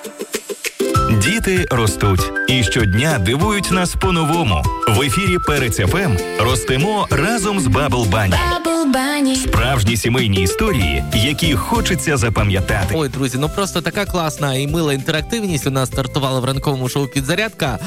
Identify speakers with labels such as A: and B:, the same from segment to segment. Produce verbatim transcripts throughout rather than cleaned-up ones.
A: Діти ростуть і щодня дивують нас по-новому. В ефірі Перець еф ем ростемо разом з Bubble Bunny. Справжні сімейні історії, які хочеться запам'ятати.
B: Ой, друзі, ну просто така класна і мила інтерактивність у нас стартувала в ранковому шоу «Підзарядка»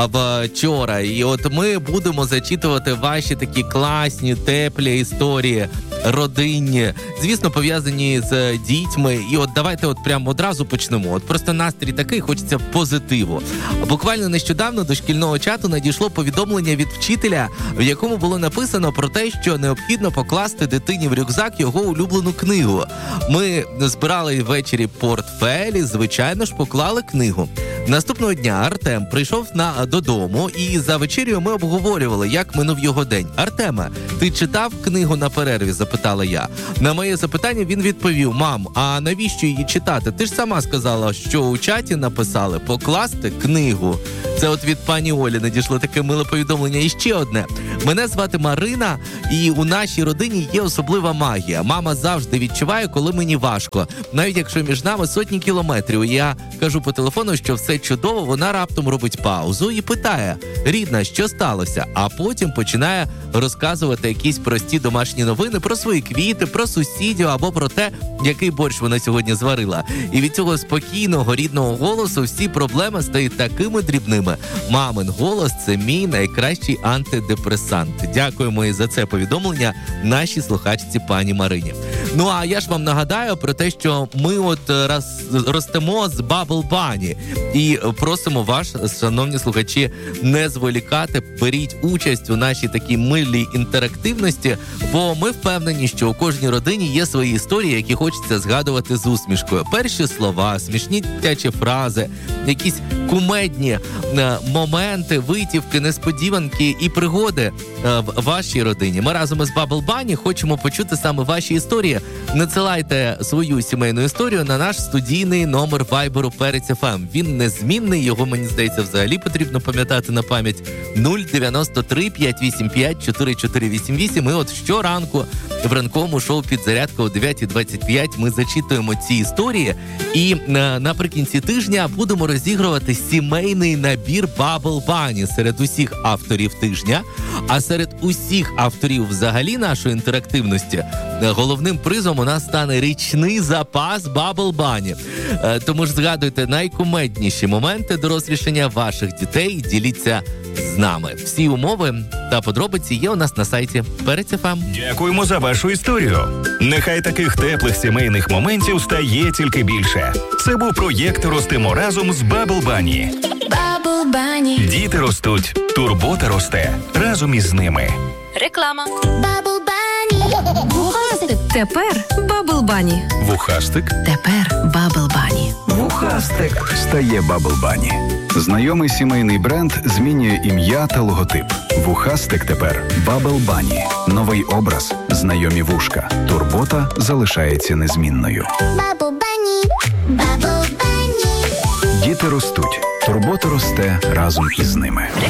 B: вчора. І от ми будемо зачитувати ваші такі класні, теплі історії, родинні, звісно, пов'язані з дітьми. І от давайте от прямо одразу почнемо. От просто настрій такий, хочеться позитиву. Буквально нещодавно до шкільного чату надійшло повідомлення від вчителя, в якому було написано про те, що необхідно покласти дитині в рюкзак його улюблену книгу. Ми збирали ввечері портфелі, звичайно ж, поклали книгу. Наступного дня Артем прийшов на додому, і за вечерю ми обговорювали, як минув його день. «Артеме, ти читав книгу на перерві?» – запитала я. На моє запитання він відповів: «Мам, а навіщо її читати? Ти ж сама сказала, що у чаті написали покласти книгу». Це от від пані Олі надійшло таке миле повідомлення. І ще одне. Мене звати Марина, і у нашій родині є особлива магія. Мама завжди відчуває, коли мені важко. Навіть якщо між нами сотні кілометрів. Я кажу по телефону, що все чудово, вона раптом робить паузу і питає: «Рідна, що сталося?» А потім починає розказувати якісь прості домашні новини про свої квіти, про сусідів або про те, який борщ вона сьогодні зварила. І від цього спокійного, рідного голосу всі проблеми стають такими дрібними. Мамин голос – це мій найкращий антидепресант. Дякуємо і за це повідомлення нашій слухачці пані Марині. Ну а я ж вам нагадаю про те, що ми от роз, ростемо з Bubble Bunny. І просимо вас, шановні слухачі, не зволікати, беріть участь у нашій такій милій інтерактивності, бо ми впевнені, що у кожній родині є свої історії, які хочеться згадувати з усмішкою. Перші слова, смішні дитячі фрази, якісь кумедні е, моменти, витівки, несподіванки і пригоди е, в вашій родині. Ми разом із Bubble Bunny хочемо почути саме ваші історії. Надсилайте свою сімейну історію на наш студійний номер вайберу Перець еф ем. Він незмінний, його, мені здається, взагалі потрібно пам'ятати на пам'ять. нуль дев'яносто три п'ятсот вісімдесят п'ять чотирьохсот чотирьохсот вісімдесят вісім. І от щоранку в ранковому шоу «Підзарядка» о дев'ята двадцять п'ять ми зачитуємо ці історії. І на, наприкінці тижня будемо розігрувати сімейний набір Bubble Bunny серед усіх авторів тижня. А серед усіх авторів взагалі нашої інтерактивності головним призом у нас стане річний запас Bubble Bunny. Тому ж згадуйте найкумедніші моменти дорослішання ваших дітей і діліться з нами. Всі умови та подробиці є у нас на сайті Перець еф ем.
A: Дякуємо за вашу історію. Нехай таких теплих сімейних моментів стає тільки більше. Це був проєкт «Ростемо разом» з Bubble Bunny.
C: Bubble Bunny.
A: Діти ростуть, турбота росте разом із ними.
C: Реклама. Bubble Bunny.
D: Вухастик. Тепер Bubble Bunny.
A: Вухастик.
D: Тепер Bubble Bunny.
E: Вухастик стає Bubble Bunny. Знайомий сімейний бренд змінює ім'я та логотип. Вухастик тепер Bubble Bunny. Новий образ, знайомі вушка. Турбота залишається незмінною.
C: Bubble Bunny. Bubble Bunny.
E: Діти ростуть. Турбота росте разом із ними.